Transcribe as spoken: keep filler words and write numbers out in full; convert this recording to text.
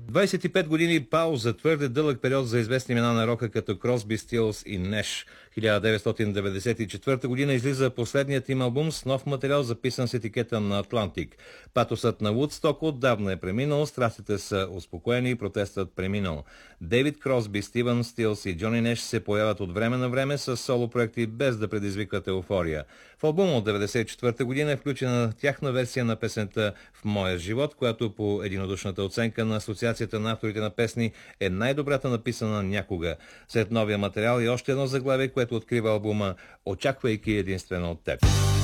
двадесет и пет години пауза, твърде дълъг период за известни имена на рока като Кросби, Стилс и Неш. хиляда деветстотин деветдесет и четвърта година излиза последният им албум с нов материал, записан с етикета на Атлантик. Патосът на Вудсток отдавна е преминал, страстите са успокоени и протестът преминал. Дейвид Кросби, Стивън Стилс и Джони Неш се появят от време на време с соло проекти, без да предизвикват еуфория. В албума от деветдесет и четвърта година е включена тяхна версия на песента "В моя живот", която по единодушната оценка на Асоциацията на авторите на песни е най-добрата написана някога. След новия материал и още едно заглавие, което открива албума "Очаквайки единствено от теб".